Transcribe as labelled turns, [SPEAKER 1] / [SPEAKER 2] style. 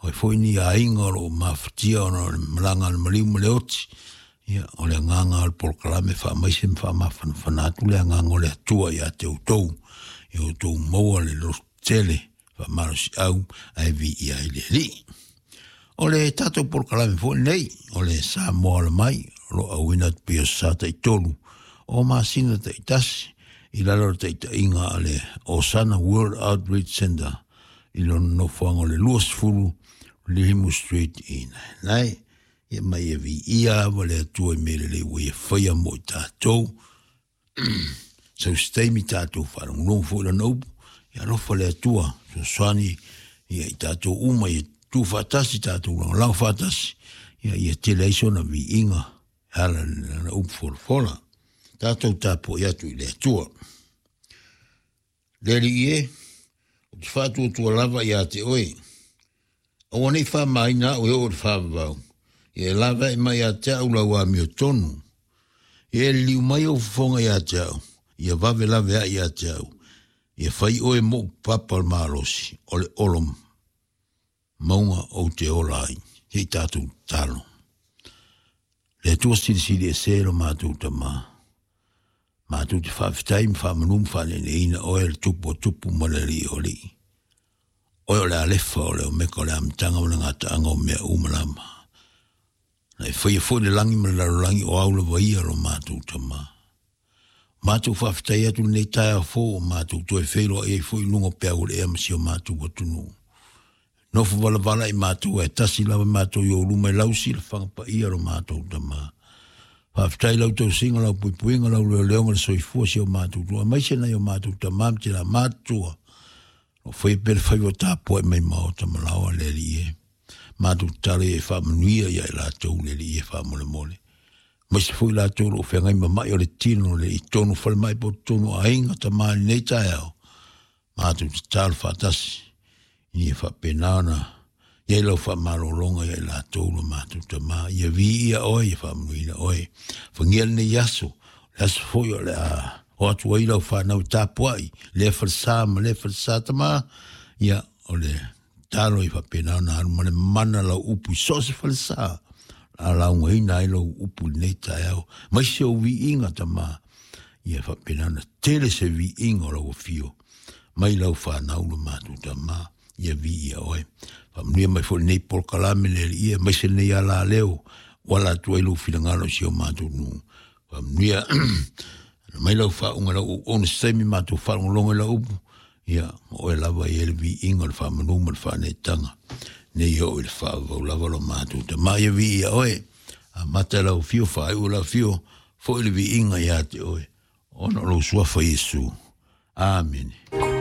[SPEAKER 1] o foi ni a inga lo maftia o no malanga le maliu le oti ia o le nganga al proclame fa mai sem fa ma fanatu le nganga le tua ia te utou i o tou moa le los tele fa maros au ai vi ia ile li o le tato proclame foi nei o le sa moa le mai lo awina pia sa te tolu o ma sina te tasi i lalo te inga ale Osana World Outreach Center i lona no fuanga le luas fulu Limu Street in nai e mai e vi ia wale atua i mele le ue whaia mo i tātou so stay mi tātou wharang long fuila naupu i alofa le atua so swani i tātou uma i tu whatasi tātou lang whatasi i te leiso na vi inga hala na upu fola tātou tāpo i atu i le atua Leri ie, o te whātua tua lava i a te oe. O wane wha mai nā o eo o te whāwau. E lava i mai a te au lau a mi o tonu. E liu mai o whonga i a te au. I a wawe lave a i a te au. I a whai oe mo papal mārosi. O le olom. Maunga o te olai. Hei tātou talo. Le tua siri e sero mātou ta maa. Mātou te whawhitai whamanum whanene ina oe le tupu malari o li. Oe o le alefa o le o meka o le amitanga o le ngata anga o mea umalama. Nei whaia fwone langi me laro langi o aula waia ro mātou tama. Mātou whawhitai atu nei tai a fō o mātou toi whelo e fwoi lungo pea o le emasi o mātou watunu. Nofu wala i mātou e tasi lawa mātou i o lumai lausi le whangapa ia ro mātou tama. Whaftai lau tau singa lau puipuinga lau leo leonga le soifua si o mātou tua. Mai se nei o mātou ta mamti la mātua. O whai pere whai o tāpua e mai mao ta malawa le li e. Mātou tare e whamanuia ia e la tau le li e whamole mole. Mai se fui la tau lo whengai mamai o le tino le i tonu whale mai po tonu a inga ta maani nei tai au. Mātou te tāru whatasi. Ni e whapenana. Ia lau whamarolonga ia la tōlo mātou ta mā. Ia vi ia oe, ia whamanuina oe. Whangia ne yaso. Yaso foi o le a. O atu ai lau whanau tāpuai. Le whalsā ta mā. Ia o le tālo i whapenau nā aru mane mana lau upu i sose whalsā. A lau ngaina ai lau upu nei tai au. Mai se o vi inga ta mā. Ia whapenau na tele se vi inga o lau fio. Mai lau whanau lo mātou ta mā. Ia vi ia oe. Pamnia mai fo nei por kalame le ia mai se nei ala leo wala tuelo filangalo si o matu nu pamnia mai lo fa un on semi matu fa un longa la upu ia o la va elvi ingol fa manu mal fa ne tanga ne yo il fa o la va lo matu te mai vi ia oe a mata la fio fa o la fio fo elvi inga ia te oe ono lo sua fa Yesu amen